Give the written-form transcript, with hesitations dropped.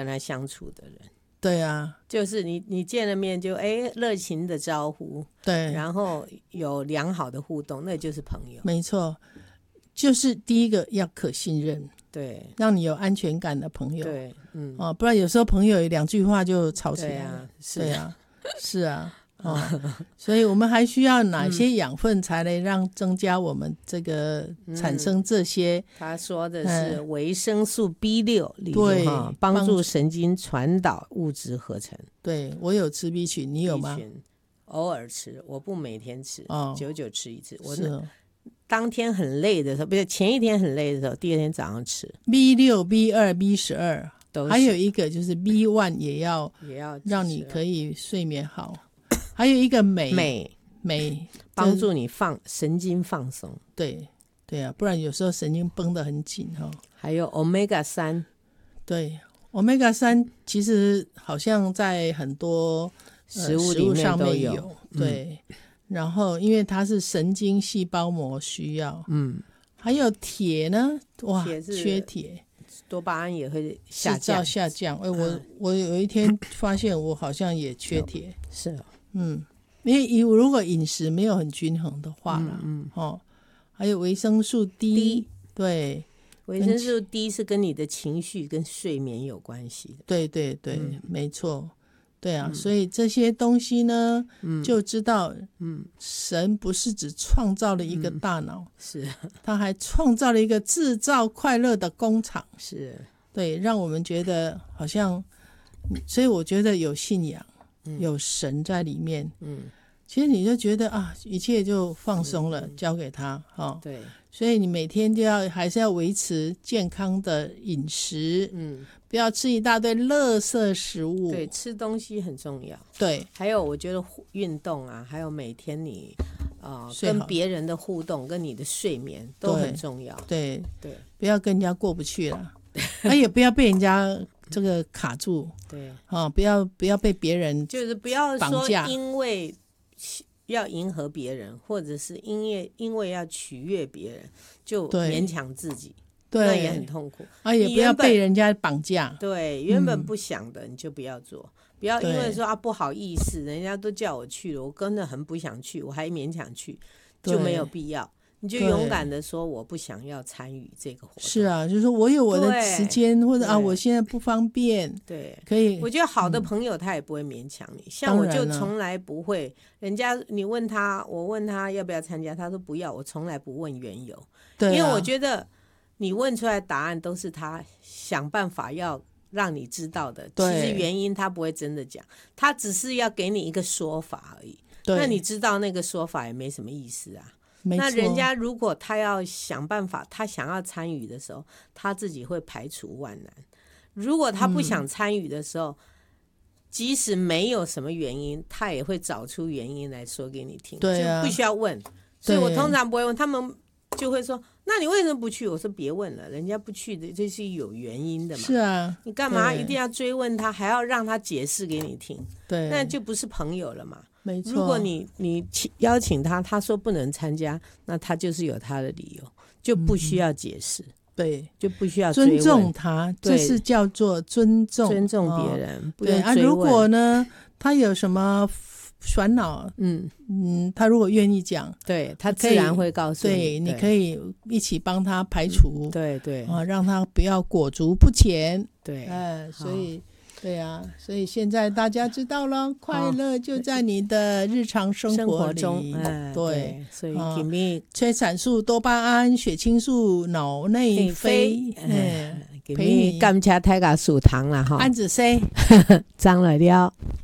他相处的人。 对啊， 就是你见了面就热情的招呼， 对， 然后有良好的互动，那就是朋友。 没错，就是第一个要可信任， 对， 让你有安全感的朋友。 对， 不然有时候朋友2句话就吵起来了。 对啊， 是啊。所以我们还需要哪些养分才能让增加我们这个产生这些他说的是维生素 B6， 对， 帮助神经传导物质合成。 对，我有吃 B 群，你有吗？ B 群偶尔吃，我不每天吃，久久吃一次。我当天很累的时候，不是前一天很累的时候，第二天早上吃 B6 B2 B12， 还有一个就是 B1 也要让你可以睡眠好，还有一个镁帮助你神经放松。 对啊，不然有时候神经绷得很紧。 还有 Omega 3， 对， Omega 3其实好像在很多食物里面都有。 对，然后因为它是神经细胞膜需要。还有铁呢，哇，缺铁， 多巴胺也会下降。 我有一天发现我好像也缺铁。 是因为如果饮食没有很均衡的话啦，还有维生素 D， 对， 维生素 D 是跟你的情绪跟睡眠有关系的。对， 没错。对啊，所以这些东西呢，就知道神不是只创造了一个大脑， 是他还创造了一个制造快乐的工厂。 是， 对，让我们觉得好像，所以我觉得有信仰，有神在里面，其实你就觉得啊，一切就放松了，交给他。 对， 所以你每天还是要维持健康的饮食，不要吃一大堆垃圾食物。 对，吃东西很重要。 对， 还有我觉得运动啊，还有每天你跟别人的互动，跟你的睡眠都很重要。 对，不要跟人家过不去了，也不要被人家这个卡住。 对， 不要被别人就是不要说绑架， 因为要迎合别人，或者是因为要取悦别人，就勉强自己。 对， 那也很痛苦。 也不要被人家绑架。 对，原本不想的你就不要做，不要因为说不好意思，人家都叫我去了，我真的很不想去，我还勉强去，就没有必要。你就勇敢的说我不想要参与这个活动。是啊， 就是说我有我的时间，或者我现在不方便。 对， 可以。 我觉得好的朋友他也不会勉强你，像我就从来不会，人家你问他，我问他要不要参加，他说不要，我从来不问缘由。对，因为我觉得你问出来答案都是他想办法要让你知道的，其实原因他不会真的讲，他只是要给你一个说法而已。那你知道那个说法也没什么意思啊。那人家如果他要想办法，他想要参与的时候，他自己会排除万难。如果他不想参与的时候，即使没有什么原因，他也会找出原因来说给你听。对啊，就不需要问。所以我通常不会问，他们就会说那你为什么不去？我说别问了，人家不去的这是有原因的嘛。是啊，你干嘛一定要追问他，还要让他解释给你听？对，那就不是朋友了嘛。没错，如果你邀请他，他说不能参加，那他就是有他的理由，就不需要解释。对，就不需要追问，尊重他，这是叫做尊重别人。对啊，如果呢他有什么烦恼，他如果愿意讲，对，他自然会告诉你。对，你可以一起帮他排除，对，让他不要裹足不前。对，所以对啊，所以现在大家知道了，快乐就在你的日常生活中。对，所以催产素、多巴胺、血清素、脑内啡，陪你感谢大家收听啦哈。安子 C， 张来了。